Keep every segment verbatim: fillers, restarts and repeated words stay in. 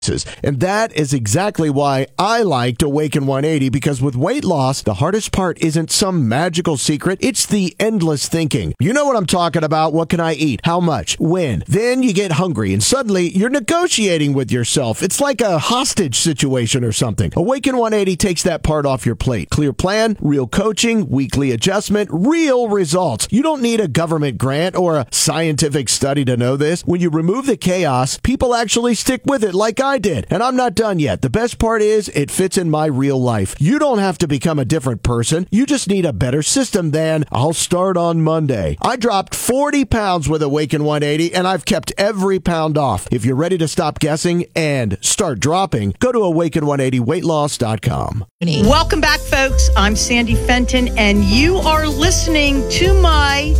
And that is exactly why I liked Awaken one eighty, because with weight loss, the hardest part isn't some magical secret. It's the endless thinking. You know what I'm talking about. What can I eat? How much? When? Then you get hungry and suddenly you're negotiating with yourself. It's like a hostage situation or something. Awaken one eighty takes that part off your plate. Clear plan, real coaching, weekly adjustment, real results. You don't need a government grant or a scientific study to know this. When you remove the chaos, people actually stick with it like I I did. And I'm not done yet. The best part is it fits in my real life. You don't have to become a different person. You just need a better system than I'll start on Monday. I dropped forty pounds with Awaken one eighty and I've kept every pound off. If you're ready to stop guessing and start dropping, go to awaken one eighty weight loss dot com. Welcome back, folks. I'm Sandy Fenton and you are listening to my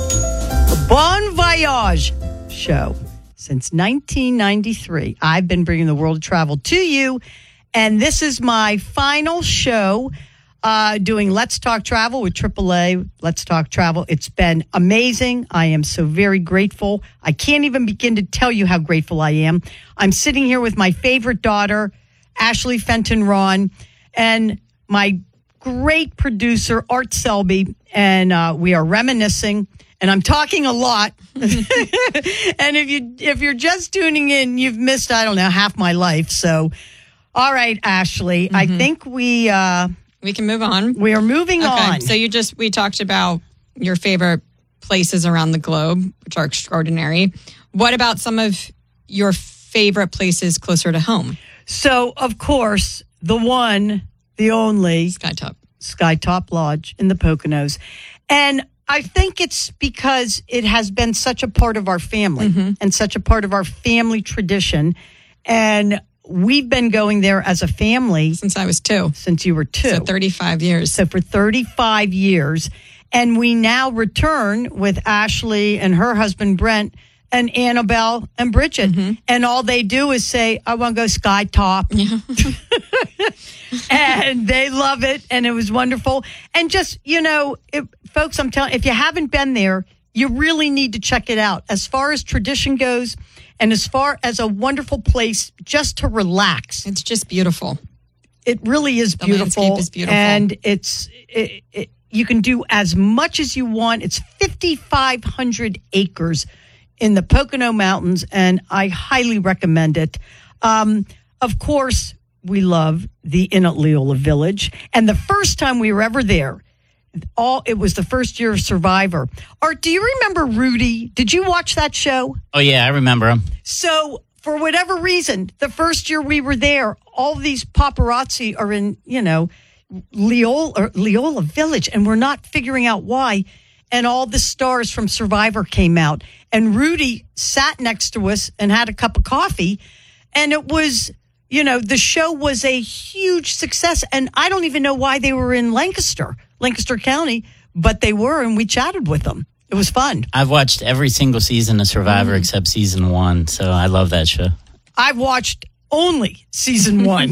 Bon Voyage show. Since nineteen ninety-three, I've been bringing the world of travel to you, and this is my final show uh, doing Let's Talk Travel with triple A, Let's Talk Travel. It's been amazing. I am so very grateful. I can't even begin to tell you how grateful I am. I'm sitting here with my favorite daughter, Ashley Fenton Ron, and my great producer, Art Selby, and uh, we are reminiscing. And I'm talking a lot. And if you if you're just tuning in, you've missed, I don't know, half my life. So, all right, Ashley, mm-hmm. I think we uh, we can move on. We are moving okay, on. So you just we talked about your favorite places around the globe, which are extraordinary. What about some of your favorite places closer to home? So, of course, the one, the only Skytop Skytop Lodge in the Poconos, and I think it's because it has been such a part of our family mm-hmm. and such a part of our family tradition. And we've been going there as a family. Since I was two. Since you were two. So thirty-five years. So for thirty-five years. And we now return with Ashley and her husband, Brent, and Annabelle and Bridget. Mm-hmm. And all they do is say, I want to go Skytop. Yeah. And they love it. And it was wonderful. And just, you know, it, folks, I'm telling you, if you haven't been there, you really need to check it out. As far as tradition goes and as far as a wonderful place just to relax. It's just beautiful. It really is the beautiful. The landscape is beautiful. And it's, it, it, you can do as much as you want. It's fifty-five hundred acres in the Pocono Mountains, and I highly recommend it. Um, of course, we love the Inn at Leola Village. And the first time we were ever there, all it was the first year of Survivor. Art, do you remember Rudy? Did you watch that show? Oh, yeah, I remember him. So, for whatever reason, the first year we were there, all these paparazzi are in, you know, Leola, or Leola Village, and we're not figuring out why. And all the stars from Survivor came out. And Rudy sat next to us and had a cup of coffee. And it was, you know, the show was a huge success. And I don't even know why they were in Lancaster, Lancaster County, but they were, and we chatted with them. It was fun. I've watched every single season of Survivor mm. except season one, so I love that show. I've watched only season one.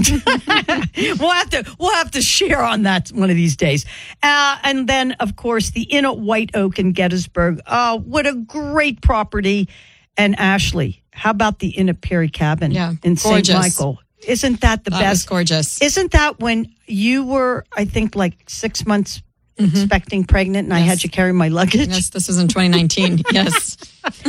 we'll have to we'll have to share on that one of these days. Uh, and then, of course, the Inn at White Oak in Gettysburg. Oh, what a great property! And Ashley, how about the Inn at Perry Cabin yeah, in Saint gorgeous. Michael? Isn't that the that best? Was gorgeous. Isn't that when you were, I think, like six months mm-hmm. expecting pregnant, and yes. I had you carry my luggage? Yes, this was in twenty nineteen. Yes.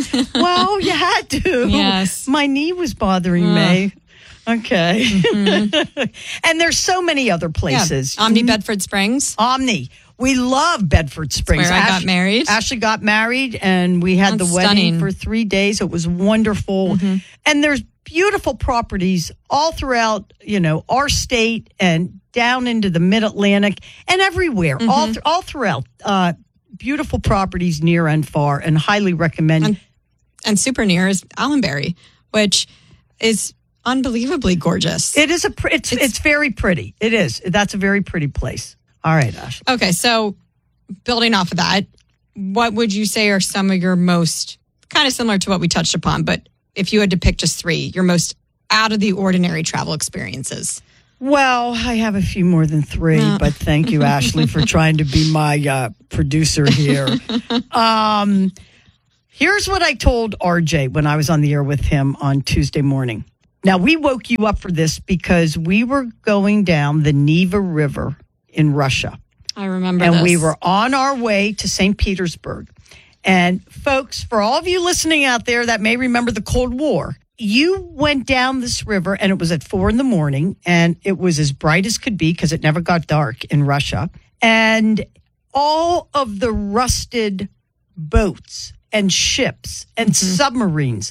Well, you had to. Yes. My knee was bothering uh. me. Okay. Mm-hmm. And there's so many other places. Yeah. Omni Bedford Springs. Omni. We love Bedford Springs. That's where I Ash- got married. Ashley got married, and we had That's the wedding stunning. for three days. It was wonderful. Mm-hmm. And there's beautiful properties all throughout, you know, our state and down into the Mid-Atlantic and everywhere, mm-hmm. all, th- all throughout. Uh, beautiful properties near and far, and highly recommend. And, and super near is Allenbury, which is unbelievably gorgeous. It is a. Pr- it's, it's it's very pretty. It is. That's a very pretty place. All right, Ashley. Okay, so building off of that, what would you say are some of your most, kind of similar to what we touched upon, but if you had to pick just three, your most out of the ordinary travel experiences? Well, I have a few more than three, no. but thank you, Ashley, for trying to be my uh, producer here. Um, here's what I told R J when I was on the air with him on Tuesday morning. Now, we woke you up for this because we were going down the Neva River in Russia. I remember and this. we were on our way to Saint Petersburg. And folks, for all of you listening out there that may remember the Cold War, you went down this river and it was at four in the morning and it was as bright as could be because it never got dark in Russia. And all of the rusted boats and ships and mm-hmm. submarines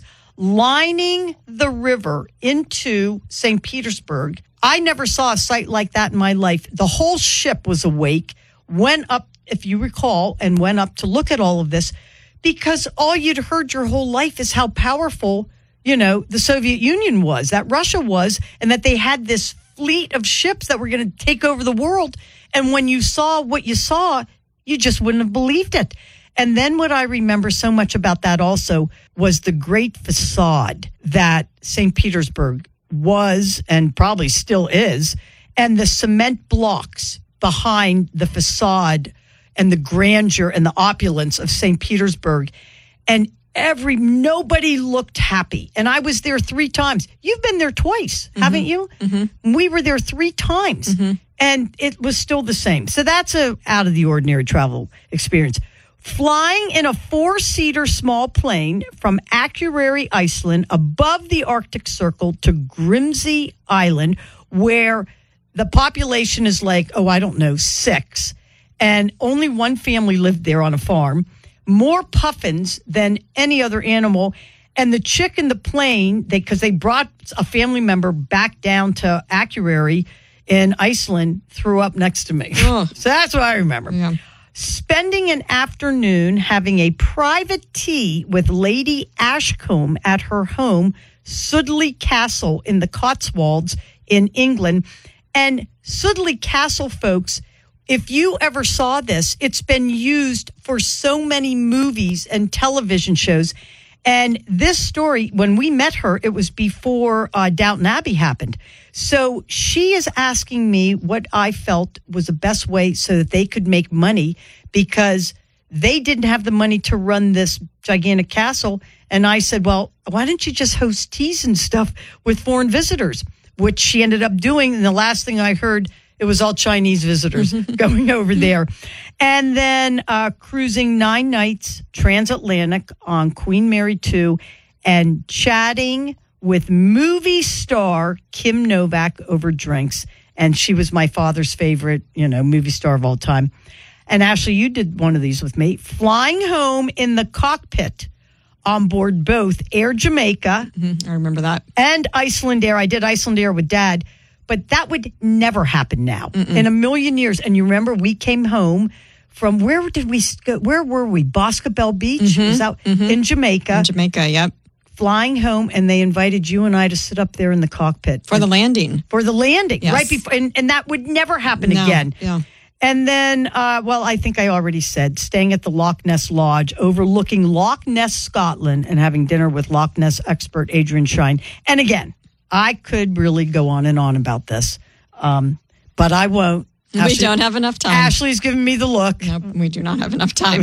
lining the river into Saint Petersburg. I never saw a sight like that in my life. The whole ship was awake, went up, if you recall, and went up to look at all of this because all you'd heard your whole life is how powerful, you know, the Soviet Union was, that Russia was, and that they had this fleet of ships that were going to take over the world. And when you saw what you saw, you just wouldn't have believed it. And then what I remember so much about that also was the great facade that Saint Petersburg was and probably still is, and the cement blocks behind the facade and the grandeur and the opulence of Saint Petersburg. And every nobody looked happy. And I was there three times. You've been there twice, mm-hmm. haven't you? Mm-hmm. We were there three times, mm-hmm. and it was still the same. So that's a out of the ordinary travel experience. Flying in a four-seater small plane from Akureyri, Iceland, above the Arctic Circle to Grimsey Island, where the population is like, oh, I don't know, six. And only one family lived there on a farm. More puffins than any other animal. And the chick in the plane, because they, they brought a family member back down to Akureyri in Iceland, threw up next to me. Oh. So that's what I remember. Yeah. Spending an afternoon having a private tea with Lady Ashcombe at her home, Sudeley Castle in the Cotswolds in England. And Sudeley Castle, folks, if you ever saw this, it's been used for so many movies and television shows. And this story, when we met her, it was before uh, Downton Abbey happened. So she is asking me what I felt was the best way so that they could make money because they didn't have the money to run this gigantic castle. And I said, well, why don't you just host teas and stuff with foreign visitors, which she ended up doing. And the last thing I heard, it was all Chinese visitors going over there. And then uh, cruising nine nights transatlantic on Queen Mary two and chatting with movie star Kim Novak over drinks. And she was my father's favorite, you know, movie star of all time. And Ashley, you did one of these with me. Flying home in the cockpit on board both Air Jamaica. Mm-hmm. I remember that. And Iceland Air. I did Iceland Air with Dad. But that would never happen now Mm-mm. in a million years. And you remember we came home from, where did we go? Where were we? Boscobel Beach? Mm-hmm. Is that mm-hmm. in Jamaica? In Jamaica, yep. Flying home, and they invited you and I to sit up there in the cockpit. For and, the landing. For the landing, yes. right before. And, and that would never happen no. again. Yeah. And then, uh, well, I think I already said, staying at the Loch Ness Lodge, overlooking Loch Ness, Scotland, and having dinner with Loch Ness expert Adrian Shine. And again, I could really go on and on about this, um, but I won't. We Ashley, don't have enough time. Ashley's giving me the look. Nope, we do not have enough time.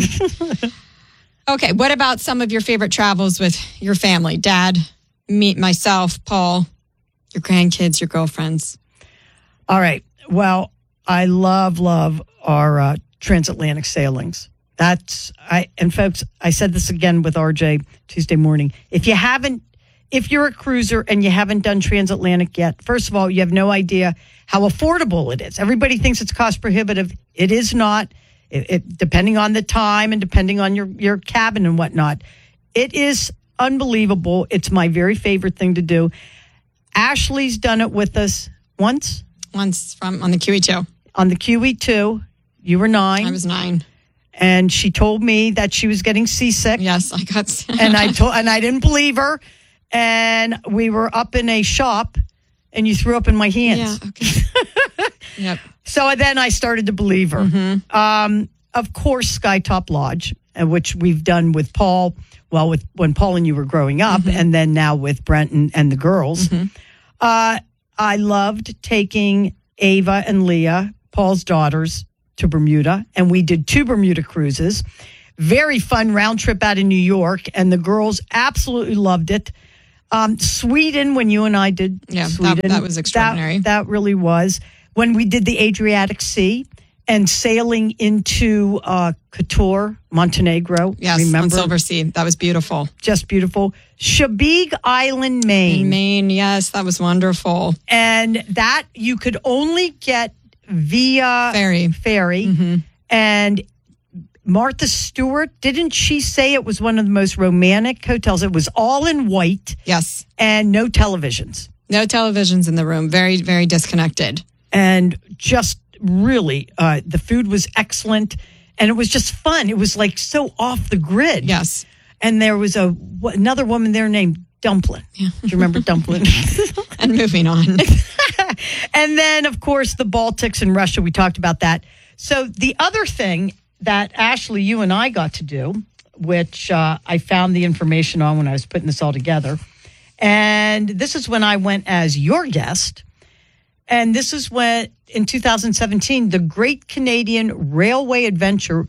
Okay, what about some of your favorite travels with your family? Dad, me, myself, Paul, your grandkids, your girlfriends. All right. Well, I love, love our uh, transatlantic sailings. That's, I and folks, I said this again with R J Tuesday morning. If you haven't, if you're a cruiser and you haven't done transatlantic yet, first of all, you have no idea how affordable it is. Everybody thinks it's cost prohibitive. It is not. It, it, depending on the time and depending on your, your cabin and whatnot, it is unbelievable. It's my very favorite thing to do. Ashley's done it with us once. Once from on the Q E two. On the Q E two. You were nine. I was nine. And she told me that she was getting seasick. Yes, I got sick. and I told, and I didn't believe her. And we were up in a shop, and you threw up in my hands. Yeah, okay. Yep. So then I started to believe her. Mm-hmm. Um, of course, Skytop Lodge, uh, which we've done with Paul, well, with when Paul and you were growing up, mm-hmm. and then now with Brent and, and the girls. Mm-hmm. Uh, I loved taking Ava and Leah, Paul's daughters, to Bermuda, and we did two Bermuda cruises. Very fun round trip out of New York, and the girls absolutely loved it. Um, Sweden, when you and I did Yeah, that- Sweden. that was extraordinary. That, that really was. When we did the Adriatic Sea and sailing into uh, Kotor, Montenegro. Yes, on remember? Silver Sea. That was beautiful. Just beautiful. Shabig Island, Maine. In Maine, yes, that was wonderful. And that you could only get via Ferry. ferry. Mm-hmm. And Martha Stewart, didn't she say it was one of the most romantic hotels? It was all in white Yes. and no televisions. No televisions in the room. Very, very disconnected. And just really, uh, the food was excellent. And it was just fun. It was like so off the grid. Yes. And there was a another woman there named Dumplin. Yeah. Do you remember Dumplin? And moving on. And then, of course, the Baltics and Russia. We talked about that. So the other thing that, Ashley, you and I got to do, which uh, I found the information on when I was putting this all together. And this is when I went as your guest. And this is when, in two thousand seventeen, the Great Canadian Railway Adventure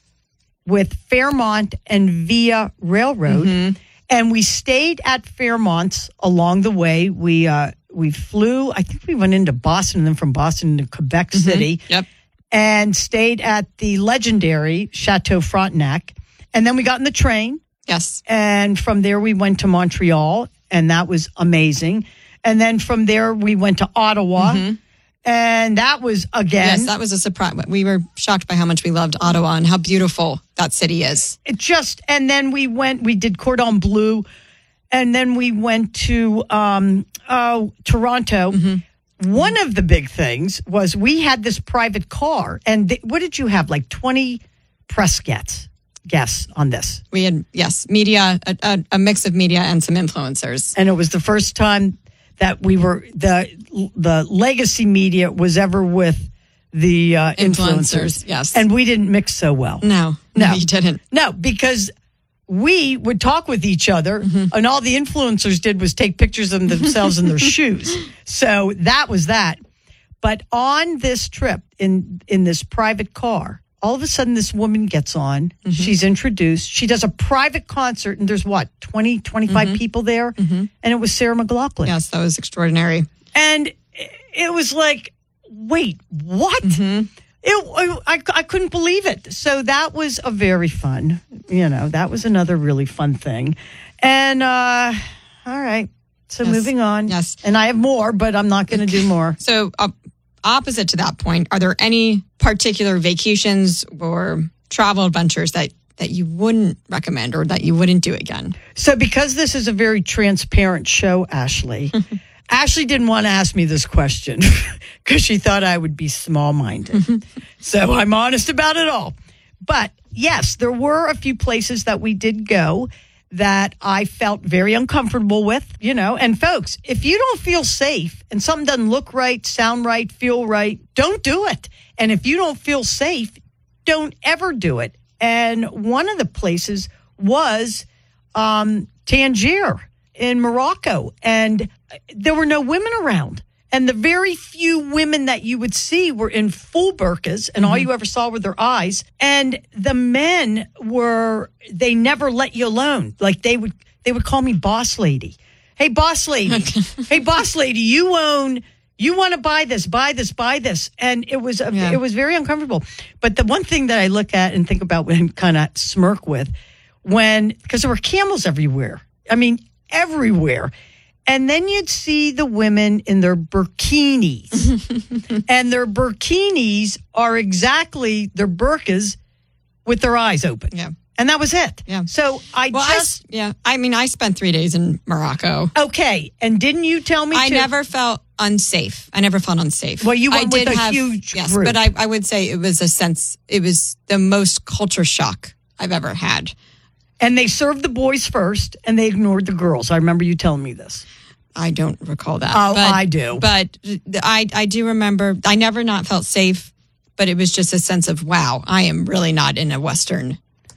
with Fairmont and Via Railroad. Mm-hmm. And we stayed at Fairmont's along the way. We uh, we flew, I think we went into Boston and then from Boston to Quebec City. Yep. And stayed at the legendary Chateau Frontenac. And then we got in the train. Yes. And from there we went to Montreal. And that was amazing. And then from there we went to Ottawa. Mm-hmm. And that was, again. Yes, that was a surprise. We were shocked by how much we loved Ottawa and how beautiful that city is. It just, and then we went, we did Cordon Bleu. And then we went to um, oh, Toronto. Mm-hmm. One of the big things was we had this private car. And th- what did you have? Like twenty press guests, guests on this. We had, yes, media, a, a, a mix of media and some influencers. And it was the first time that we were, the the legacy media was ever with the uh, influencers. Influencers, yes. And we didn't mix so well. No, No. no, you didn't. No, because we would talk with each other, mm-hmm. and all the influencers did was take pictures of themselves in their shoes. So that was that. But on this trip, in in this private car, all of a sudden this woman gets on. Mm-hmm. She's introduced. She does a private concert, and there's what, twenty, twenty-five mm-hmm. people there? Mm-hmm. And it was Sarah McLachlan. Yes, that was extraordinary. And it was like, wait, what? Mm-hmm. It, I, I couldn't believe it. So that was a very fun, you know, that was another really fun thing. And, uh, all right. So yes. moving on. Yes. And I have more, but I'm not going to do more. So uh, opposite to that point, are there any particular vacations or travel adventures that, that you wouldn't recommend or that you wouldn't do again? So because this is a very transparent show, Ashley, Ashley didn't want to ask me this question because she thought I would be small-minded. So I'm honest about it all. But yes, there were a few places that we did go that I felt very uncomfortable with, you know. And folks, if you don't feel safe and something doesn't look right, sound right, feel right, don't do it. And if you don't feel safe, don't ever do it. And one of the places was um, Tangier in Morocco. And there were no women around. And the very few women that you would see were in full burqas, and mm-hmm. all you ever saw were their eyes. And the men were, they never let you alone. Like they would, they would call me boss lady. Hey, boss lady. Hey, boss lady, you own, you want to buy this, buy this, buy this. And it was, a, yeah. it was very uncomfortable. But the one thing that I look at and think about and kind of smirk with when, because there were camels everywhere. I mean, everywhere. And then you'd see the women in their burkinis. And their burkinis are exactly their burqas with their eyes open. Yeah. And that was it. Yeah. So I well, just... I, yeah. I mean, I spent three days in Morocco. Okay. And didn't you tell me I to? never felt unsafe. I never felt unsafe. Well, you went I with did a have, huge yes, group. but I, I would say it was a sense, it was the most culture shock I've ever had. And they served the boys first, and they ignored the girls. I remember you telling me this. I don't recall that. Oh, but, I do. But I, I do remember, I never not felt safe, but it was just a sense of, wow, I am really not in a Western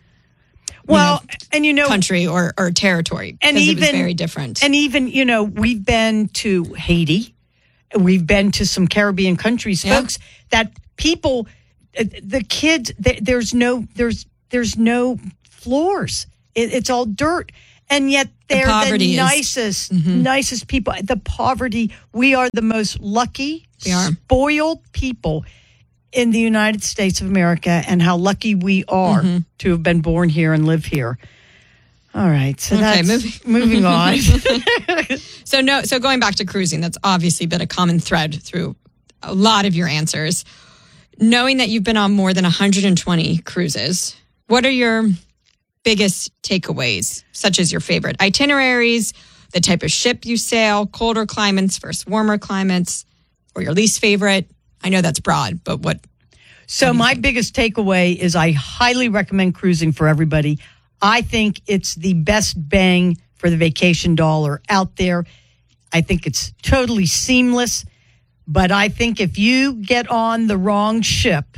well, you know, and you know, country or, or territory. And even, it was very different. And even, you know, we've been to Haiti. We've been to some Caribbean countries, yeah. folks, that people, the kids, there's no, there's, there's no floors. It, it's all dirt. And yet they're the, the is, nicest, mm-hmm. nicest people. The poverty, we are the most lucky, we are. spoiled people in the United States of America, and how lucky we are mm-hmm. to have been born here and live here. All right, so okay, that's moving, moving on. so no, so going back to cruising, that's obviously been a common thread through a lot of your answers. Knowing that you've been on more than one hundred twenty cruises, what are your biggest takeaways, such as your favorite itineraries, the type of ship you sail, colder climates versus warmer climates, or your least favorite? I know that's broad, but what? So what my think? biggest takeaway is I highly recommend cruising for everybody. I think it's the best bang for the vacation dollar out there. I think it's totally seamless, but I think if you get on the wrong ship,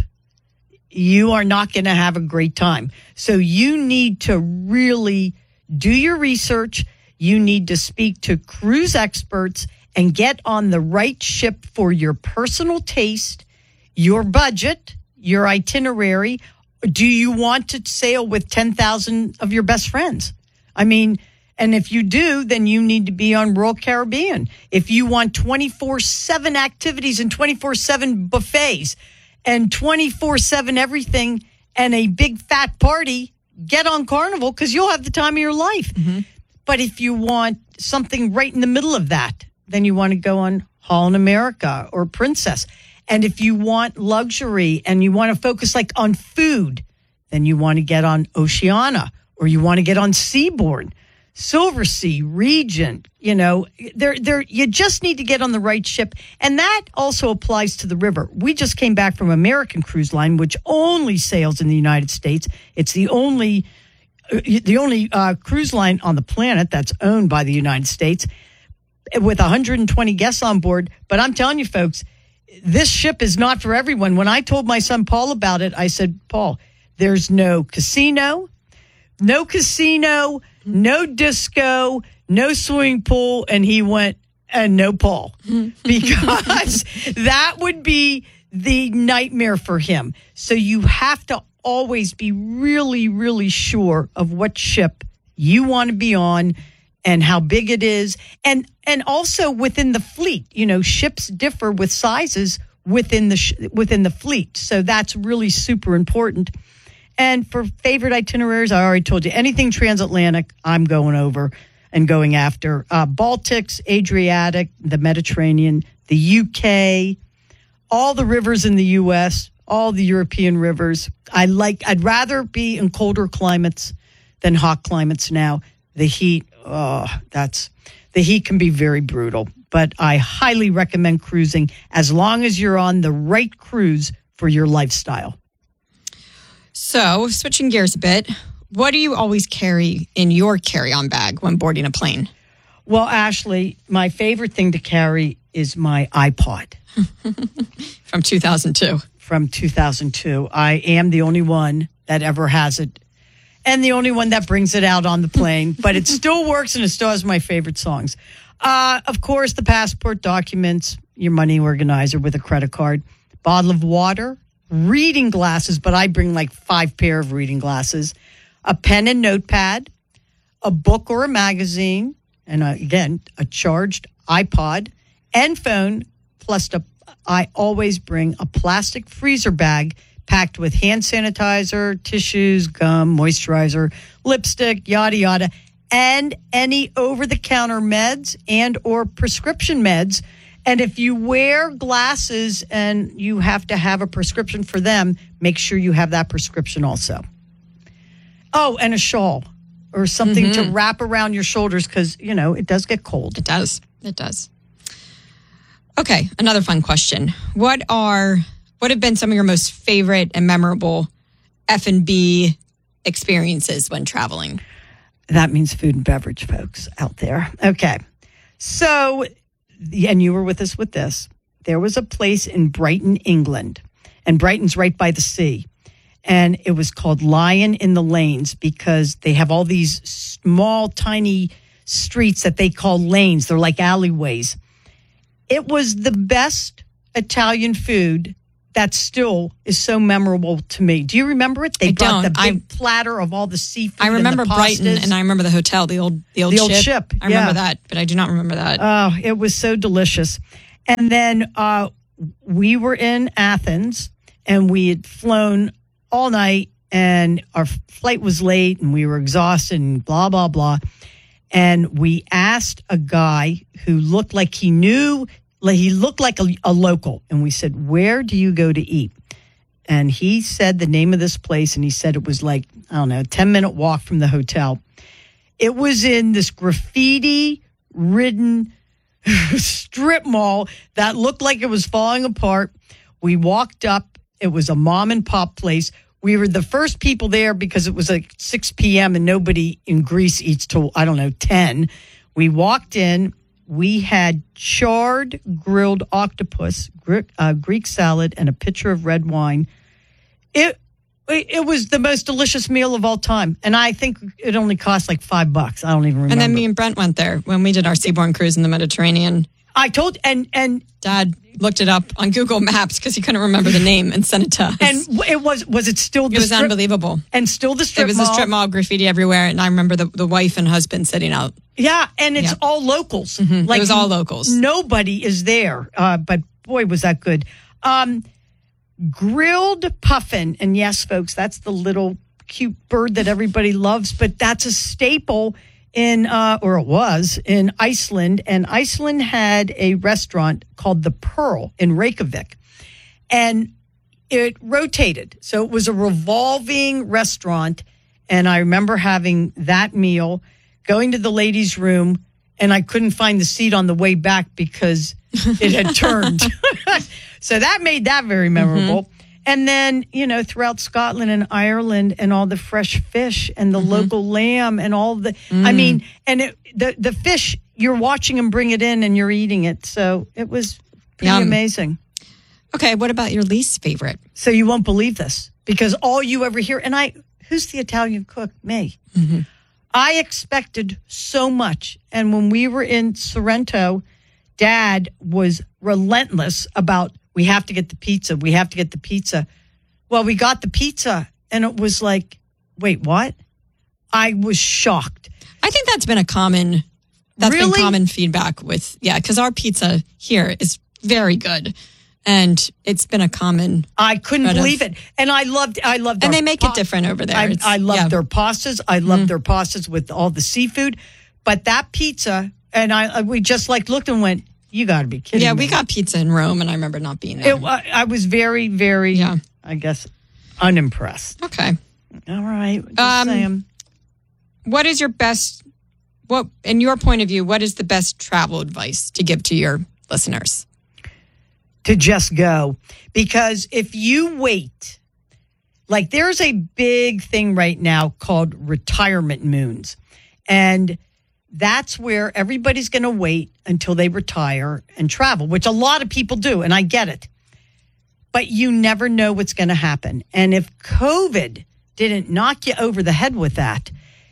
you are not going to have a great time. So you need to really do your research. You need to speak to cruise experts and get on the right ship for your personal taste, your budget, your itinerary. Do you want to sail with ten thousand of your best friends? I mean, and if you do, then you need to be on Royal Caribbean. If you want twenty-four seven activities and twenty-four seven buffets and twenty-four seven everything and a big fat party, get on Carnival because you'll have the time of your life. Mm-hmm. But if you want something right in the middle of that, then you want to go on Holland America or Princess. And if you want luxury and you want to focus like on food, then you want to get on Oceania or you want to get on Seabourn, Silversea, Regent. You know, there, there. You just need to get on the right ship, and that also applies to the river. We just came back from American Cruise Line, which only sails in the United States. It's the only, the only uh, cruise line on the planet that's owned by the United States, with one hundred twenty guests on board. But I'm telling you, folks, this ship is not for everyone. When I told my son Paul about it, I said, Paul, there's no casino, no casino, no disco, no swimming pool. And he went, and no Paul, because that would be the nightmare for him. So you have to always be really, really sure of what ship you want to be on and how big it is. And and also within the fleet, you know, ships differ with sizes within the sh- within the fleet. So that's really super important. And for favorite itineraries, I already told you, anything transatlantic, I'm going over and going after. Uh, Baltics, Adriatic, the Mediterranean, the U K, all the rivers in the U S, all the European rivers. I like, I'd rather be in colder climates than hot climates now. The heat, oh, that's, the heat can be very brutal. But I highly recommend cruising as long as you're on the right cruise for your lifestyle. So, switching gears a bit, what do you always carry in your carry-on bag when boarding a plane? Well, Ashley, my favorite thing to carry is my iPod. From two thousand two. From two thousand two. I am the only one that ever has it, and the only one that brings it out on the plane, but it still works and it still has my favorite songs. Uh, of course, the passport documents, your money organizer with a credit card, bottle of water, reading glasses, but I bring like five pair of reading glasses, a pen and notepad, a book or a magazine, and uh, again, a charged iPod and phone, plus a, I always bring a plastic freezer bag packed with hand sanitizer, tissues, gum, moisturizer, lipstick, yada, yada, and any over-the-counter meds and or prescription meds. And if you wear glasses and you have to have a prescription for them, make sure you have that prescription also. Oh, and a shawl or something mm-hmm. to wrap around your shoulders because, you know, it does get cold. It does. It does. Okay, another fun question. What are what have been some of your most favorite and memorable F and B experiences when traveling? That means food and beverage, folks out there. Okay. So, and you were with us with this. There was a place in Brighton, England, and Brighton's right by the sea. And it was called Lion in the Lanes because they have all these small, tiny streets that they call lanes. They're like alleyways. It was the best Italian food that still is so memorable to me. Do you remember it? They I brought don't. the big I- platter of all the seafood. I remember and the Brighton, pastas. and I remember the hotel, the old, the old, The old ship. ship, I remember yeah. that, but I do not remember that. Oh, it was so delicious. And then uh, we were in Athens, and we had flown all night, and our flight was late, and we were exhausted, and blah, blah, blah. And we asked a guy who looked like he knew, like he looked like a, a local. And we said, where do you go to eat? And he said the name of this place, and he said it was like, I don't know, a ten-minute walk from the hotel. It was in this graffiti-ridden strip mall that looked like it was falling apart. We walked up. It was a mom-and-pop place. We were the first people there because it was like six p.m. and nobody in Greece eats till, I don't know, ten. We walked in. We had charred grilled octopus, Greek, uh, Greek salad, and a pitcher of red wine. It it was the most delicious meal of all time. And I think it only cost like five bucks. I don't even remember. And then me and Brent went there when we did our Seabourn cruise in the Mediterranean. I told, and and Dad looked it up on Google Maps because he couldn't remember the name and sent it to us. and it was was it still the it was strip, unbelievable. and still the strip It was mall. a strip mall, graffiti everywhere, and I remember the, the wife and husband sitting out. Yeah, and it's Yeah. all locals. Mm-hmm. It was all locals. Nobody is there. Uh, but boy, was that good. Um, grilled puffin, and yes, folks, that's the little cute bird that everybody loves. But that's a staple in, uh, or it was in Iceland, and Iceland had a restaurant called the Pearl in Reykjavik, and it rotated, so it was a revolving restaurant. And I remember having that meal, going to the ladies' room, and I couldn't find the seat on the way back because it had turned. So that made that very memorable. Mm-hmm. And then, you know, throughout Scotland and Ireland, and all the fresh fish and the mm-hmm. local lamb and all the, mm. I mean, and it, the, the fish, you're watching them bring it in and you're eating it. So it was pretty Yum. amazing. Okay, what about your least favorite? So you won't believe this, because all you ever hear, and I, who's the Italian cook? Me. Mm-hmm. I expected so much. And when we were in Sorrento, Dad was relentless about, we have to get the pizza. We have to get the pizza. Well, we got the pizza, and it was like, wait, what? I was shocked. I think that's been a common, that's Really? been common feedback with, yeah, because our pizza here is very good. And it's been a common. I couldn't Right believe of- it. And I loved, I loved And our they make pa- it different over there. I, It's- I loved yeah. their pastas. I loved their pastas with all the seafood. But that pizza, and I, we just like looked and went, you got to be kidding Yeah, me. we got pizza in Rome, and I remember not being there. It, I I was very, very, Yeah. I guess, unimpressed. Okay. All right. Just Um, saying. What is your best, what, in your point of view, what is the best travel advice to give to your listeners? To just go. Because if you wait, like there's a big thing right now called retirement moons. And that's where everybody's going to wait until they retire and travel, which a lot of people do. And I get it. But you never know what's going to happen. And if COVID didn't knock you over the head with that,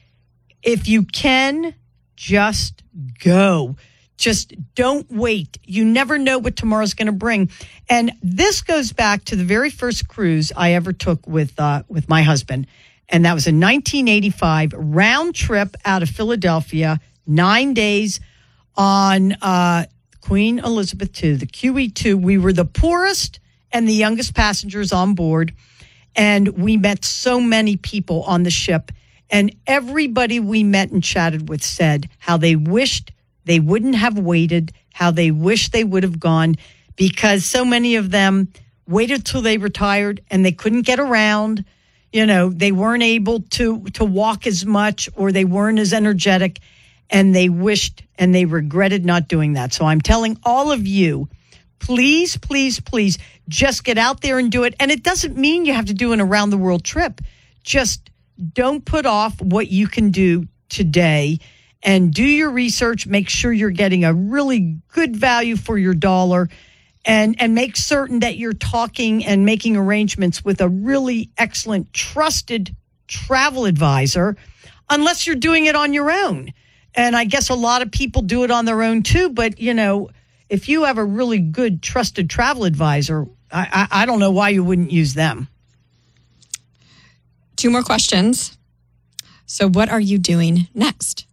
if you can, just go. Just don't wait. You never know what tomorrow's going to bring. And this goes back to the very first cruise I ever took with uh, with my husband. And that was in nineteen eighty-five, round trip out of Philadelphia, nine days on uh, Queen Elizabeth the Second, the Q E two. We were the poorest and the youngest passengers on board. And we met so many people on the ship. And everybody we met and chatted with said how they wished they wouldn't have waited, how they wish they would have gone, because so many of them waited till they retired and they couldn't get around. You know, they weren't able to, to walk as much, or they weren't as energetic, and they wished and they regretted not doing that. So I'm telling all of you, please, please, please just get out there and do it. And it doesn't mean you have to do an around the world trip. Just don't put off what you can do today. And do your research. Make sure you're getting a really good value for your dollar, and, and make certain that you're talking and making arrangements with a really excellent, trusted travel advisor, unless you're doing it on your own. And I guess a lot of people do it on their own too. But, you know, if you have a really good, trusted travel advisor, I, I, I don't know why you wouldn't use them. Two more questions. So what are you doing next?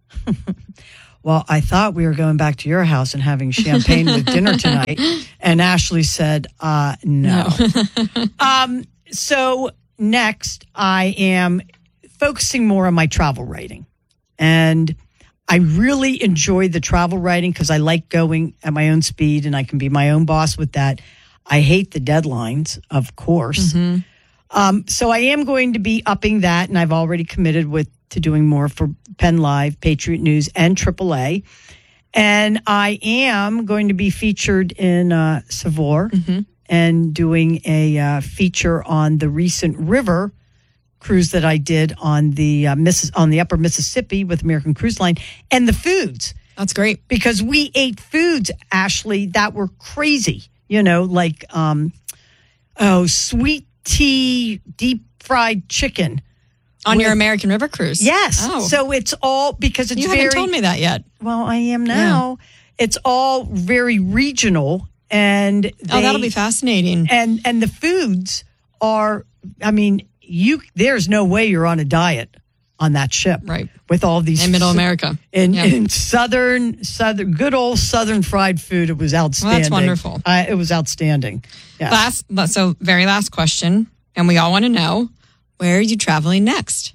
Well, I thought we were going back to your house and having champagne with dinner tonight. And Ashley said, uh, no. no. um, so next, I am focusing more on my travel writing. And I really enjoy the travel writing because I like going at my own speed and I can be my own boss with that. I hate the deadlines, of course. Mm-hmm. Um, so I am going to be upping that, and I've already committed with to doing more for Penn Live, Patriot News, and triple A. And I am going to be featured in uh, Savor mm-hmm. and doing a uh, feature on the recent river cruise that I did on the uh, Missis- on the Upper Mississippi with American Cruise Line, and the foods. That's great because we ate foods, Ashley, that were crazy. You know, like um, oh, sweet tea, deep fried chicken. On with, your American River cruise? Yes. Oh. So it's all because it's you very... You haven't told me that yet. Well, I am now. Yeah. It's all very regional. and they, Oh, that'll be fascinating. And and the foods are, I mean, you there's no way you're on a diet on that ship. Right. With all these... In Middle America. In, yeah. in southern, southern, good old southern fried food. It was outstanding. Well, that's wonderful. Uh, it was outstanding. Yeah. Last, so very last question, and we all want to know, where are you traveling next?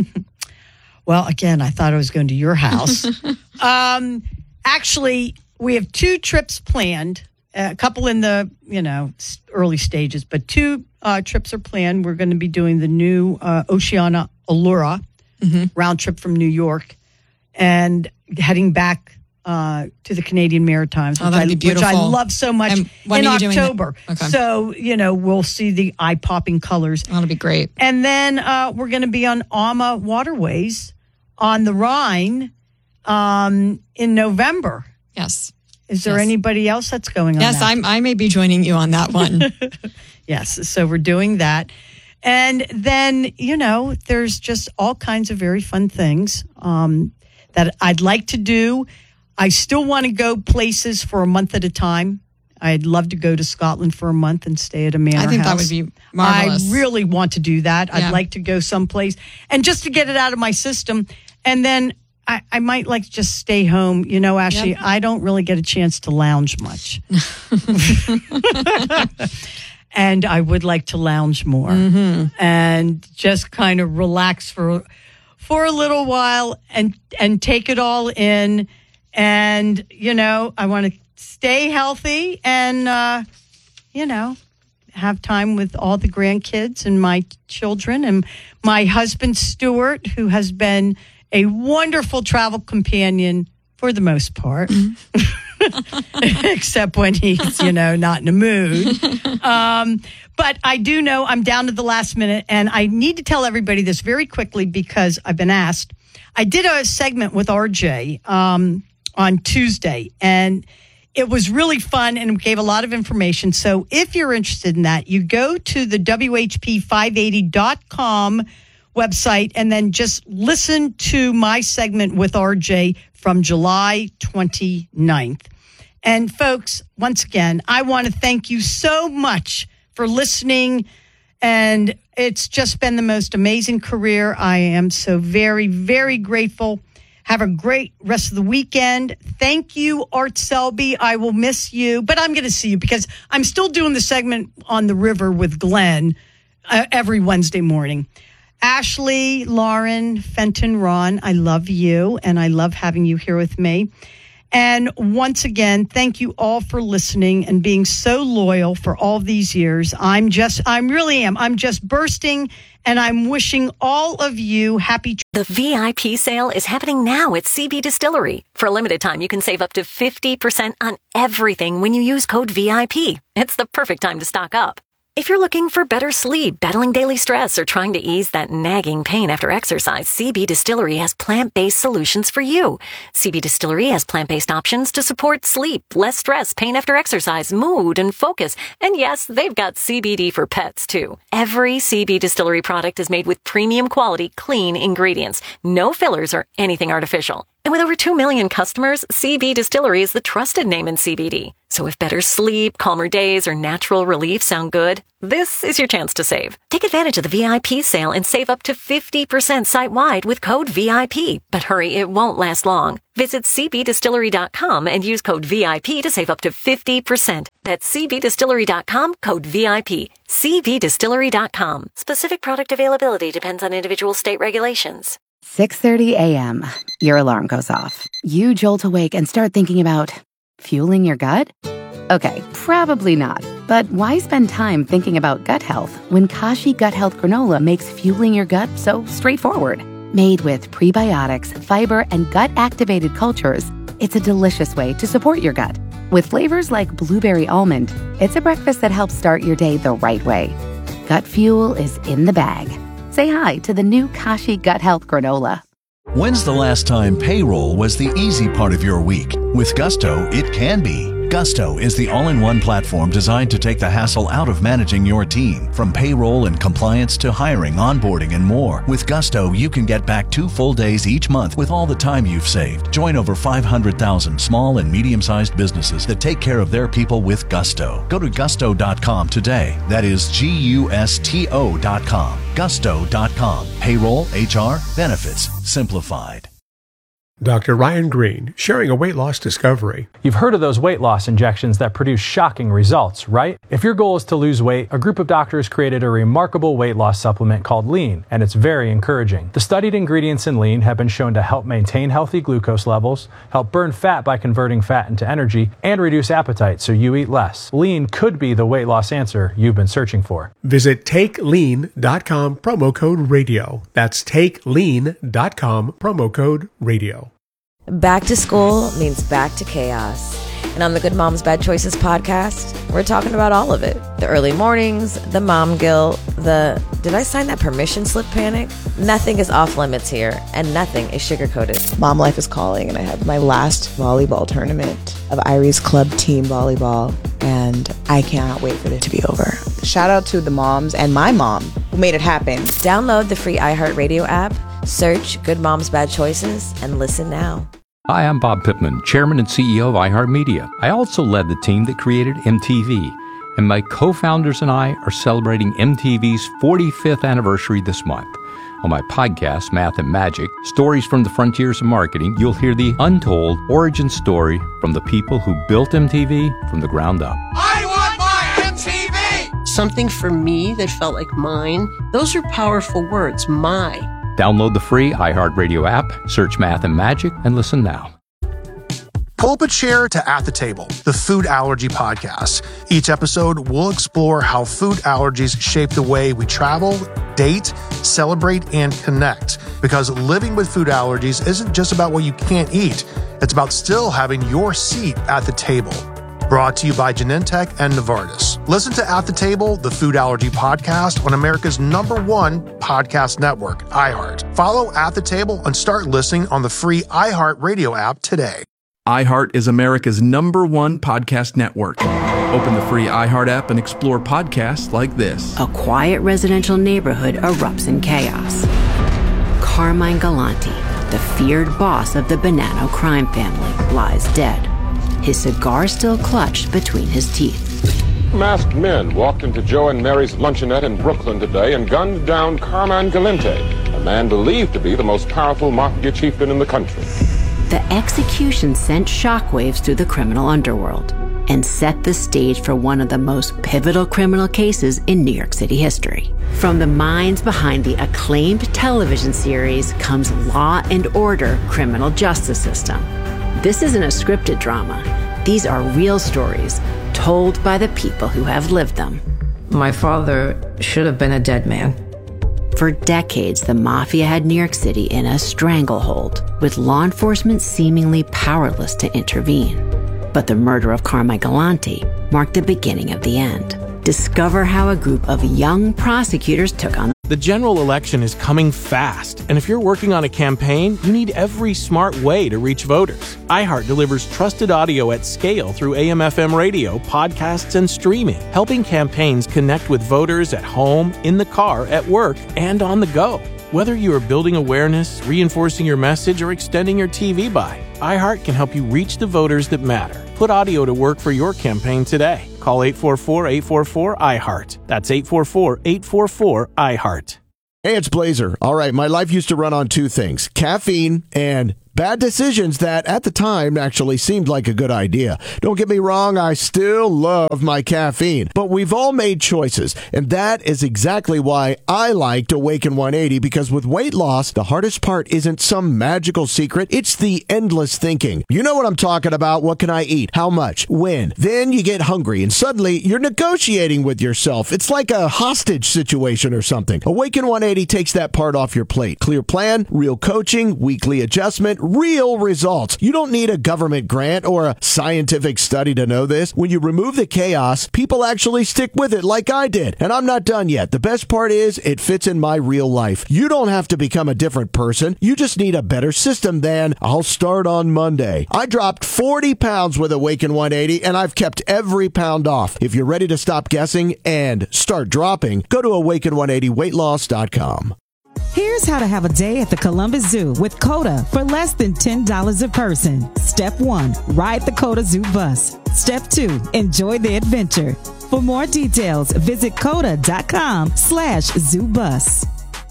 Well, again, I thought I was going to your house. um, actually, we have two trips planned, a couple in the, you know, early stages, but two uh, trips are planned. We're going to be doing the new uh, Oceania Allura mm-hmm. round trip from New York and heading back uh, to the Canadian Maritimes, oh, that'd I, be beautiful. which I love so much, and when in are you October. Doing that? Okay. So, you know, we'll see the eye-popping colors. That'll be great. And then uh, we're going to be on Alma Waterways on the Rhine um, in November. Yes. Is there yes. anybody else that's going on yes, that? I'm, I may be joining you on that one. Yes, so we're doing that. And then, you know, there's just all kinds of very fun things um, that I'd like to do. I still want to go places for a month at a time. I'd love to go to Scotland for a month and stay at a manor house. I think house. that would be marvelous. I really want to do that. Yeah. I'd like to go someplace and just to get it out of my system. And then I, I might like to just stay home. You know, Ashley, yep. I don't really get a chance to lounge much. And I would like to lounge more mm-hmm. and just kind of relax for for a little while and and take it all in. And, you know, I want to stay healthy and, uh, you know, have time with all the grandkids and my children and my husband, Stuart, who has been a wonderful travel companion for the most part, except when he's, you know, not in a mood. Um, but I do know I'm down to the last minute, and I need to tell everybody this very quickly because I've been asked. I did a segment with R J um, on Tuesday, and it was really fun and gave a lot of information. So if you're interested in that, you go to the W H P five eighty dot com website and then just listen to my segment with R J from July twenty-ninth. And folks, once again, I want to thank you so much for listening. And it's just been the most amazing career. I am so very, very grateful. Have a great rest of the weekend. Thank you, Art Selby. I will miss you, but I'm going to see you because I'm still doing the segment on the river with Glenn uh, every Wednesday morning. Ashley, Lauren, Fenton, Ron, I love you, and I love having you here with me. And once again, thank you all for listening and being so loyal for all these years. I'm just, I really am. I'm just bursting, and I'm wishing all of you happy. The V I P sale is happening now at C B Distillery. For a limited time, you can save up to fifty percent on everything when you use code V I P. It's the perfect time to stock up. If you're looking for better sleep, battling daily stress, or trying to ease that nagging pain after exercise, C B Distillery has plant-based solutions for you. C B Distillery has plant-based options to support sleep, less stress, pain after exercise, mood, and focus. And yes, they've got C B D for pets, too. Every C B Distillery product is made with premium quality, clean ingredients. No fillers or anything artificial. And with over two million customers, C B Distillery is the trusted name in C B D. So if better sleep, calmer days, or natural relief sound good, this is your chance to save. Take advantage of the V I P sale and save up to fifty percent site-wide with code V I P. But hurry, it won't last long. Visit c b distillery dot com and use code V I P to save up to fifty percent. That's c b distillery dot com, code V I P. c b distillery dot com. Specific product availability depends on individual state regulations. six thirty a.m. Your alarm goes off. You jolt awake and start thinking about fueling your gut? Okay, probably not. But why spend time thinking about gut health when Kashi Gut Health Granola makes fueling your gut so straightforward? Made with prebiotics, fiber, and gut-activated cultures, it's a delicious way to support your gut. With flavors like blueberry almond, it's a breakfast that helps start your day the right way. Gut fuel is in the bag. Say hi to the new Kashi Gut Health Granola. When's the last time payroll was the easy part of your week? With Gusto, it can be. Gusto is the all-in-one platform designed to take the hassle out of managing your team. From payroll and compliance to hiring, onboarding, and more. With Gusto, you can get back two full days each month with all the time you've saved. Join over five hundred thousand small and medium-sized businesses that take care of their people with Gusto. Go to gusto dot com today. That is G U S T O dot com. gusto dot com. Payroll, H R, benefits, simplified. Doctor Ryan Green, sharing a weight loss discovery. You've heard of those weight loss injections that produce shocking results, right? If your goal is to lose weight, a group of doctors created a remarkable weight loss supplement called Lean, and it's very encouraging. The studied ingredients in Lean have been shown to help maintain healthy glucose levels, help burn fat by converting fat into energy, and reduce appetite so you eat less. Lean could be the weight loss answer you've been searching for. Visit take lean dot com, promo code radio. That's take lean dot com, promo code radio. Back to school means back to chaos. And on the Good Moms Bad Choices podcast, we're talking about all of it. The early mornings, the mom guilt, the did I sign that permission slip panic? Nothing is off limits here, and nothing is sugar-coated. Mom life is calling, and I have my last volleyball tournament of Irie's club team volleyball, and I cannot wait for it to be over. Shout out to the moms and my mom who made it happen. Download the free iHeartRadio app, search Good Moms Bad Choices, and listen now. Hi, I'm Bob Pittman, Chairman and C E O of iHeartMedia. I also led the team that created M T V, and my co-founders and I are celebrating M T V's forty-fifth anniversary this month. On my podcast, Math and Magic, Stories from the Frontiers of Marketing, you'll hear the untold origin story from the people who built M T V from the ground up. I want my M T V! Something for me that felt like mine. Those are powerful words, my. Download the free iHeartRadio app, search Math and Magic, and listen now. Pull up a chair to At the Table, the food allergy podcast. Each episode, we'll explore how food allergies shape the way we travel, date, celebrate, and connect. Because living with food allergies isn't just about what you can't eat. It's about still having your seat at the table. Brought to you by Genentech and Novartis. Listen to At the Table, the food allergy podcast on America's number one podcast network, iHeart. Follow At the Table and start listening on the free iHeart Radio app today. iHeart is America's number one podcast network. Open the free iHeart app and explore podcasts like this. A quiet residential neighborhood erupts in chaos. Carmine Galante, the feared boss of the Bonanno crime family, lies dead. His cigar still clutched between his teeth. Masked men walked into Joe and Mary's luncheonette in Brooklyn today and gunned down Carmine Galante, a man believed to be the most powerful mafia chieftain in the country. The execution sent shockwaves through the criminal underworld and set the stage for one of the most pivotal criminal cases in New York City history. From the minds behind the acclaimed television series comes Law and Order: Criminal Justice System. This isn't a scripted drama. These are real stories told by the people who have lived them. My father should have been a dead man. For decades, the mafia had New York City in a stranglehold, with law enforcement seemingly powerless to intervene. But the murder of Carmine Galante marked the beginning of the end. Discover how a group of young prosecutors took on. The general election is coming fast, and if you're working on a campaign, you need every smart way to reach voters. iHeart delivers trusted audio at scale through A M F M radio, podcasts, and streaming, helping campaigns connect with voters at home, in the car, at work, and on the go. Whether you are building awareness, reinforcing your message, or extending your T V buy, iHeart can help you reach the voters that matter. Put audio to work for your campaign today. Call eight four four, eight four four, I heart. That's eight four four, eight four four, I heart. Hey, it's Blazer. All right, my life used to run on two things, caffeine and bad decisions that at the time actually seemed like a good idea. Don't get me wrong, I still love my caffeine, but we've all made choices, and that is exactly why I liked Awaken one eighty, because with weight loss, the hardest part isn't some magical secret, it's the endless thinking. You know what I'm talking about. What can I eat? How much? When? Then you get hungry, and suddenly you're negotiating with yourself. It's like a hostage situation or something. Awaken one eighty takes that part off your plate. Clear plan, real coaching, weekly adjustment, real results. You don't need a government grant or a scientific study to know this. When you remove the chaos, people actually stick with it like I did. And I'm not done yet. The best part is it fits in my real life. You don't have to become a different person. You just need a better system than I'll start on Monday. I dropped forty pounds with Awaken one eighty, and I've kept every pound off. If you're ready to stop guessing and start dropping, go to awaken one eighty weight loss dot com. Here's how to have a day at the Columbus Zoo with COTA for less than ten dollars a person. Step one, ride the COTA Zoo bus. Step two, enjoy the adventure. For more details, visit COTA.com slash zoo bus.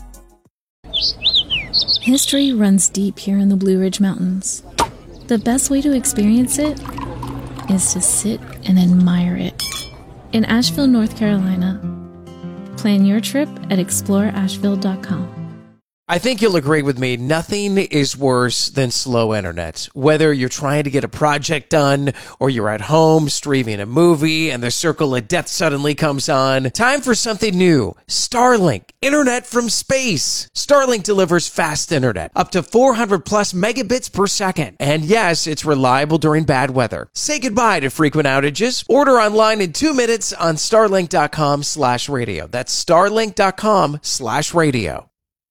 History runs deep here in the Blue Ridge Mountains. The best way to experience it is to sit and admire it. In Asheville, North Carolina, plan your trip at explore asheville dot com. I think you'll agree with me, nothing is worse than slow internet. Whether you're trying to get a project done or you're at home streaming a movie and the circle of death suddenly comes on, time for something new. Starlink, internet from space. Starlink delivers fast internet, up to four hundred plus megabits per second. And yes, it's reliable during bad weather. Say goodbye to frequent outages. Order online in two minutes on starlink.com slash radio. That's starlink.com slash radio.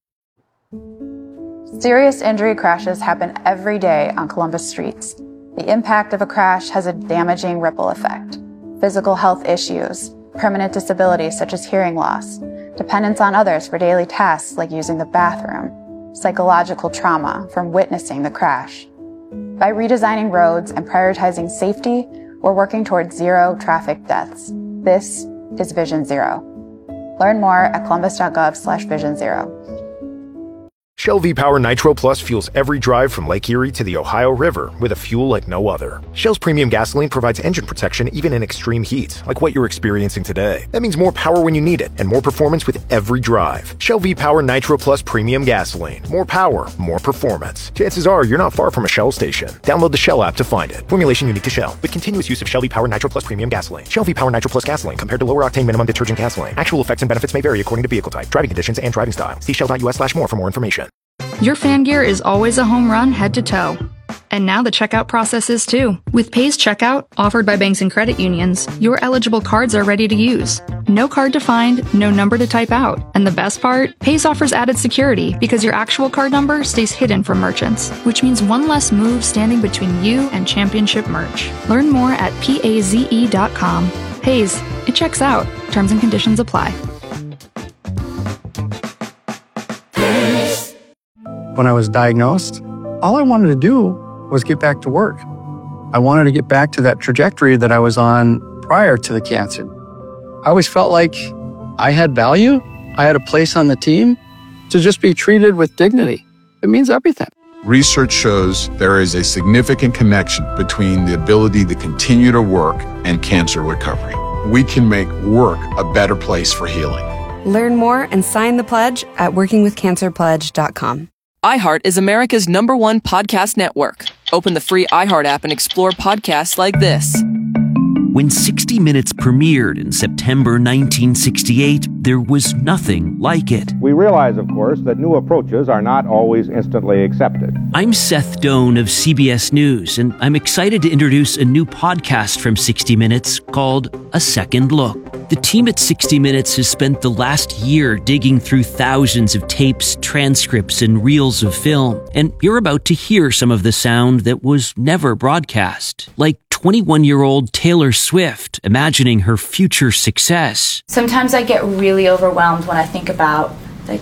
Serious injury crashes happen every day on Columbus streets. The impact of a crash has a damaging ripple effect. Physical health issues, permanent disabilities such as hearing loss, dependence on others for daily tasks like using the bathroom, psychological trauma from witnessing the crash. By redesigning roads and prioritizing safety, we're working towards zero traffic deaths. This is Vision Zero. Learn more at columbus.gov slash vision zero. Shell V-Power Nitro Plus fuels every drive from Lake Erie to the Ohio River with a fuel like no other. Shell's premium gasoline provides engine protection even in extreme heat, like what you're experiencing today. That means more power when you need it and more performance with every drive. Shell V-Power Nitro Plus premium gasoline. More power, more performance. Chances are you're not far from a Shell station. Download the Shell app to find it. Formulation unique to Shell with continuous use of Shell V-Power Nitro Plus premium gasoline. Shell V-Power Nitro Plus gasoline compared to lower octane minimum detergent gasoline. Actual effects and benefits may vary according to vehicle type, driving conditions, and driving style. See shell.us slash more for more information. Your fan gear is always a home run head to toe. And now the checkout process is too. With Pays Checkout, offered by banks and credit unions, your eligible cards are ready to use. No card to find, no number to type out. And the best part? Pays offers added security because your actual card number stays hidden from merchants, which means one less move standing between you and championship merch. Learn more at paze dot com. Pays, it checks out. Terms and conditions apply. When I was diagnosed, all I wanted to do was get back to work. I wanted to get back to that trajectory that I was on prior to the cancer. I always felt like I had value. I had a place on the team. To just be treated with dignity, it means everything. Research shows there is a significant connection between the ability to continue to work and cancer recovery. We can make work a better place for healing. Learn more and sign the pledge at working with cancer pledge dot com. iHeart is America's number one podcast network. Open the free iHeart app and explore podcasts like this. When sixty minutes premiered in September nineteen sixty-eight, there was nothing like it. We realize, of course, that new approaches are not always instantly accepted. I'm Seth Doan of C B S News, and I'm excited to introduce a new podcast from sixty minutes called A Second Look. The team at sixty minutes has spent the last year digging through thousands of tapes, transcripts, and reels of film, and you're about to hear some of the sound that was never broadcast, like twenty-one-year-old Taylor Swift imagining her future success. Sometimes I get really overwhelmed when I think about, like,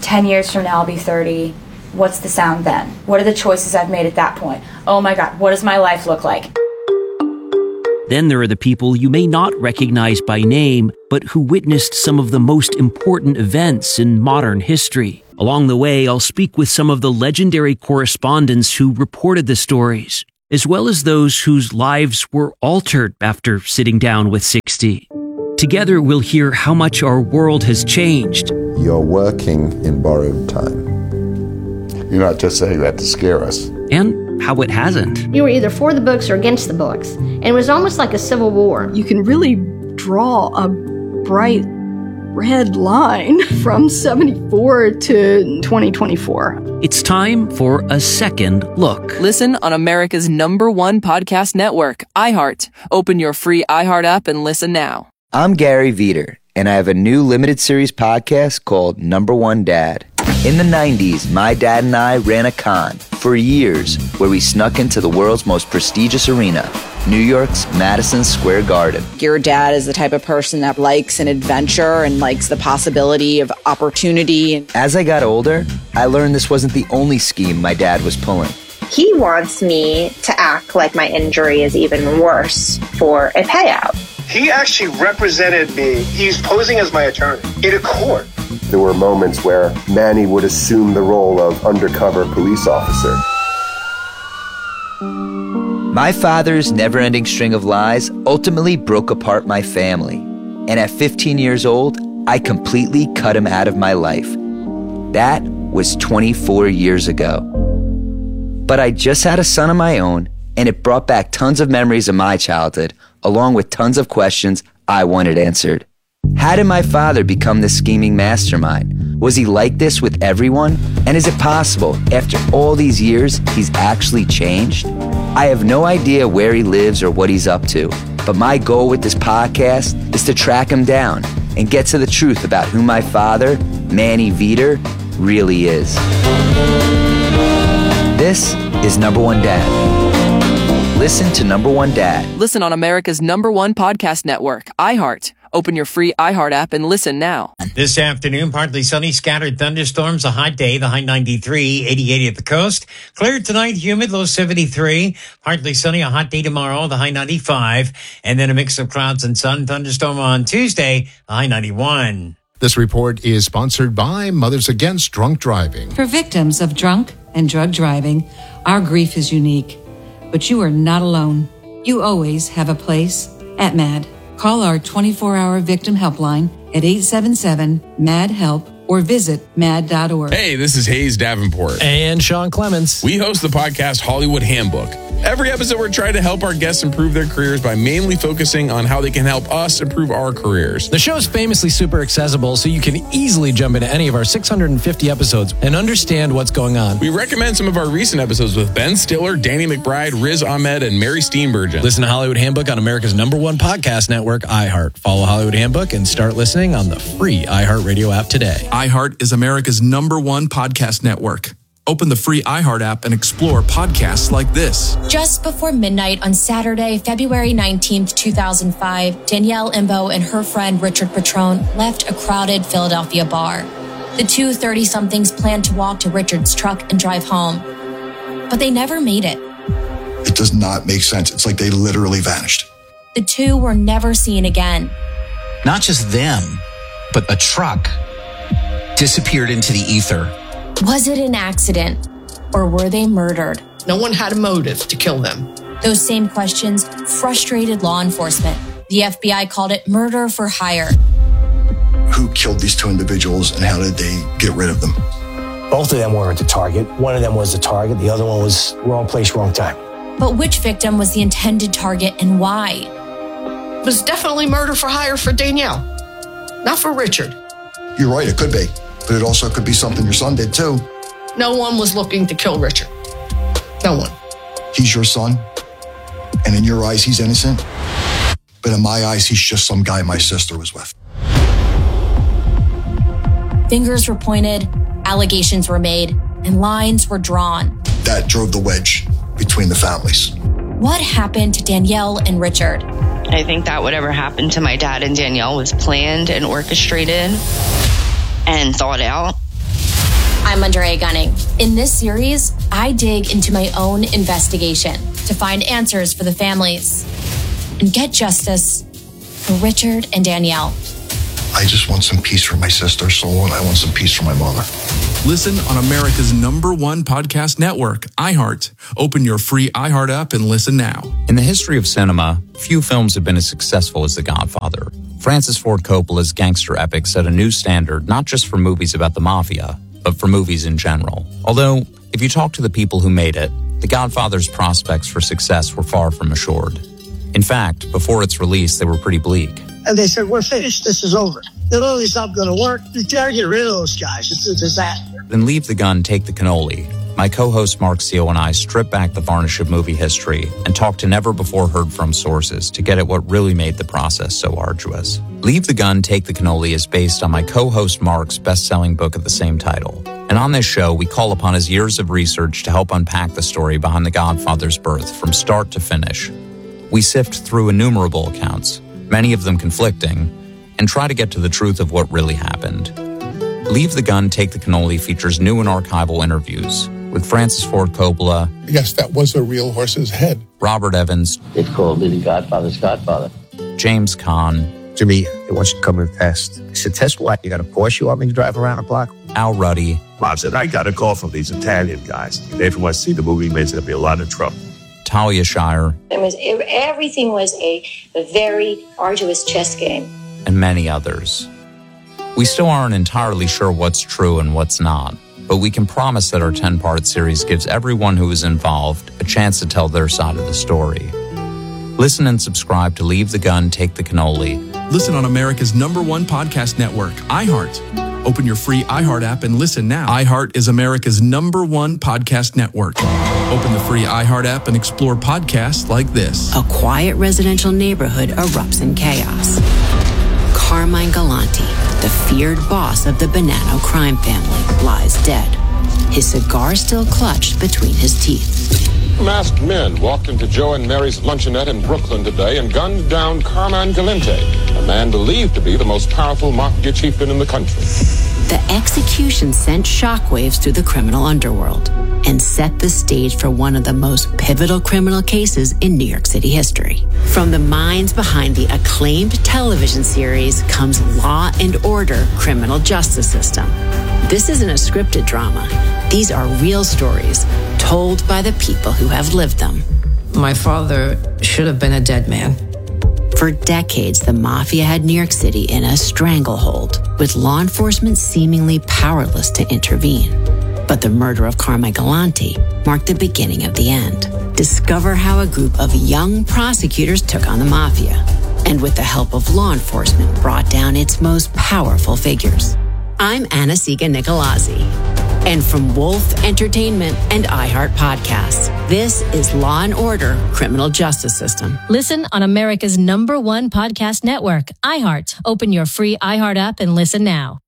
ten years from now I'll be thirty. What's the sound then? What are the choices I've made at that point? Oh my God, what does my life look like? Then there are the people you may not recognize by name, but who witnessed some of the most important events in modern history. Along the way, I'll speak with some of the legendary correspondents who reported the stories, as well as those whose lives were altered after sitting down with sixty. Together, we'll hear how much our world has changed. You're working in borrowed time. You're not just saying that to scare us. And how it hasn't. You were either for the books or against the books, and it was almost like a civil war. You can really draw a bright red line from seventy-four to twenty twenty-four. It's time for a second look. Listen on America's number one podcast network, iHeart. Open your free iHeart app and listen now. I'm Gary Veter, and I have a new limited series podcast called Number One Dad. In the nineties, my dad and I ran a con for years where we snuck into the world's most prestigious arena, New York's Madison Square Garden. Your dad is the type of person that likes an adventure and likes the possibility of opportunity. As I got older, I learned this wasn't the only scheme my dad was pulling. He wants me to act like my injury is even worse for a payout. He actually represented me. He's posing as my attorney in a court. There were moments where Manny would assume the role of undercover police officer. My father's never-ending string of lies ultimately broke apart my family. And at fifteen years old, I completely cut him out of my life. That was twenty-four years ago. But I just had a son of my own, and it brought back tons of memories of my childhood, along with tons of questions I wanted answered. How did my father become this scheming mastermind? Was he like this with everyone? And is it possible, after all these years, he's actually changed? I have no idea where he lives or what he's up to, but my goal with this podcast is to track him down and get to the truth about who my father, Manny Veter, really is. This is Number One Dad. Listen to Number One Dad. Listen on America's number one podcast network, iHeart. Open your free iHeart app and listen now. This afternoon, partly sunny, scattered thunderstorms, a hot day, the high ninety-three, eighty-eight at the coast. Clear tonight, humid, low seventy-three. Partly sunny, a hot day tomorrow, the high ninety-five. And then a mix of clouds and sun, thunderstorm on Tuesday, the high ninety-one. This report is sponsored by Mothers Against Drunk Driving. For victims of drunk and drug driving, our grief is unique. But you are not alone. You always have a place at MAD. Call our twenty-four hour victim helpline at eight seven seven, M A D, HELP or visit mad dot org. Hey, this is Hayes Davenport. And Sean Clements. We host the podcast Hollywood Handbook. Every episode, we're trying to help our guests improve their careers by mainly focusing on how they can help us improve our careers. The show is famously super accessible, so you can easily jump into any of our six hundred fifty episodes and understand what's going on. We recommend some of our recent episodes with Ben Stiller, Danny McBride, Riz Ahmed, and Mary Steenburgen. Listen to Hollywood Handbook on America's number one podcast network, iHeart. Follow Hollywood Handbook and start listening on the free iHeart Radio app today. iHeart is America's number one podcast network. Open the free iHeart app and explore podcasts like this. Just before midnight on Saturday, February nineteenth, two thousand five, Danielle Imbo and her friend Richard Petrone left a crowded Philadelphia bar. The two thirty-somethings planned to walk to Richard's truck and drive home, but they never made it. It does not make sense. It's like they literally vanished. The two were never seen again. Not just them, but a truck disappeared into the ether. Was it an accident, or were they murdered? No one had a motive to kill them. Those same questions frustrated law enforcement. The F B I called it murder for hire. Who killed these two individuals and how did they get rid of them? Both of them weren't the target. One of them was the target. The other one was wrong place, wrong time. But which victim was the intended target and why? It was definitely murder for hire for Danielle, not for Richard. You're right, it could be. But it also could be something your son did too. No one was looking to kill Richard. No one. He's your son, and in your eyes, he's innocent. But in my eyes, he's just some guy my sister was with. Fingers were pointed, allegations were made, and lines were drawn. That drove the wedge between the families. What happened to Danielle and Richard? I think that whatever happened to my dad and Danielle was planned and orchestrated and thought out. I'm Andrea Gunning. In this series, I dig into my own investigation to find answers for the families and get justice for Richard and Danielle. I just want some peace for my sister's soul, and I want some peace for my mother. Listen on America's number one podcast network, iHeart. Open your free iHeart app and listen now. In the history of cinema, few films have been as successful as The Godfather. Francis Ford Coppola's gangster epic set a new standard not just for movies about the mafia, but for movies in general. Although, if you talk to the people who made it, The Godfather's prospects for success were far from assured. In fact, before its release, they were pretty bleak. And they said, we're finished. This is over. Literally, it's not going to work. You gotta get rid of those guys. It's a disaster. Then Leave the Gun, Take the Cannoli. My co-host Mark Seal and I strip back the varnish of movie history and talk to never-before-heard-from sources to get at what really made the process so arduous. Leave the Gun, Take the Cannoli is based on my co-host Mark's best-selling book of the same title. And on this show, we call upon his years of research to help unpack the story behind The Godfather's birth from start to finish. We sift through innumerable accounts, many of them conflicting, and try to get to the truth of what really happened. Leave the Gun, Take the Cannoli features new and archival interviews with Francis Ford Coppola. Yes, that was a real horse's head. Robert Evans. It's called me the Godfather's Godfather. James Caan. Jimmy, they want you to come and test. I said, test what? You got a Porsche you want me to drive around the block? Al Ruddy. Bob said, I got a call from these Italian guys. They from want to see the movie, made there'll be a lot of trouble. Talia Shire. It was, everything was a, a very arduous chess game. And many others. We still aren't entirely sure what's true and what's not, but we can promise that our ten-part series gives everyone who is involved a chance to tell their side of the story. Listen and subscribe to Leave the Gun, Take the Cannoli. Listen on America's number one podcast network, iHeart. Open your free iHeart app and listen now. iHeart is America's number one podcast network. Open the free iHeart app and explore podcasts like this. A quiet residential neighborhood erupts in chaos. Carmine Galante, the feared boss of the Bonanno crime family, lies dead, his cigar still clutched between his teeth. Masked men walked into Joe and Mary's luncheonette in Brooklyn today and gunned down Carmine Galante, a man believed to be the most powerful mafia chieftain in the country. The execution sent shockwaves through the criminal underworld and set the stage for one of the most pivotal criminal cases in New York City history. From the minds behind the acclaimed television series comes Law and Order: Criminal Justice System. This isn't a scripted drama. These are real stories told by the people who have lived them. My father should have been a dead man. For decades, the mafia had New York City in a stranglehold, with law enforcement seemingly powerless to intervene. But the murder of Carmine Galante marked the beginning of the end. Discover how a group of young prosecutors took on the mafia, and with the help of law enforcement, brought down its most powerful figures. I'm Anna-Sigga Nicolazzi. And from Wolf Entertainment and iHeart Podcasts, this is Law and Order: Criminal Justice System. Listen on America's number one podcast network, iHeart. Open your free iHeart app and listen now.